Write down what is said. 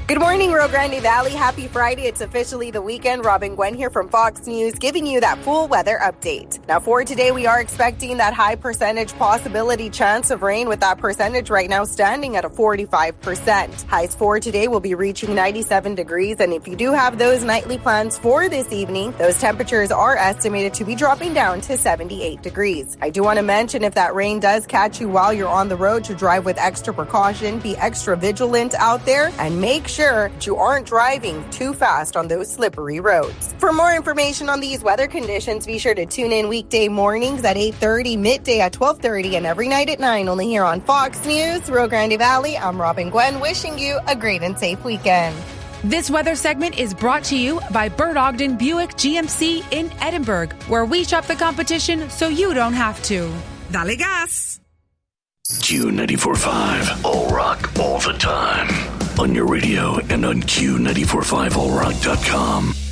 Good morning, Rio Grande Valley. Happy Friday. It's officially the weekend. Robin Gwen here from Fox News giving you that full weather update. Now for today, we are expecting that high percentage possibility chance of rain with that percentage right now standing at a 45%. Highs for today will be reaching 97 degrees. And if you do have those nightly plans for this evening, those temperatures are estimated to be dropping down to 78 degrees. I do want to mention if that rain does catch you while you're on the road to drive with extra precaution, be extra vigilant out there and make sure that you aren't driving too fast on those slippery roads. For more information on these weather conditions, be sure to tune in weekday mornings at 8:30, midday at 12:30, and every night at 9, only here on Fox News, Rio Grande Valley. I'm Robin Gwen, wishing you a great and safe weekend. This weather segment is brought to you by Bert Ogden Buick GMC in Edinburgh, where we shop the competition so you don't have to. Dale gas! Q94.5, All Rock, all the time. On your radio and on Q945allrock.com.